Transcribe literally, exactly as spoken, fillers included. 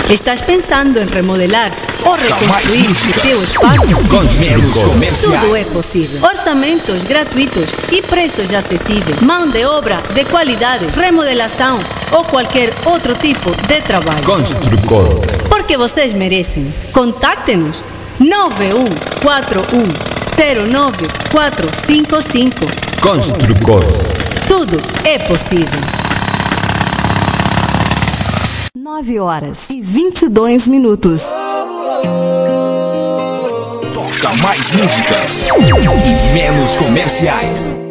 Estás pensando em remodelar ou reconstruir o teu espaço? Construcor. Tudo é possível. Orçamentos gratuitos e preços acessíveis. Mão de obra de qualidade, remodelação ou qualquer outro tipo de trabalho. Construcor. Porque vocês merecem. Contacte-nos nove um quatro um zero nove quatro cinco cinco. Construcor. Tudo é possível. nove horas e vinte e dois minutos. Toca mais músicas e menos comerciais.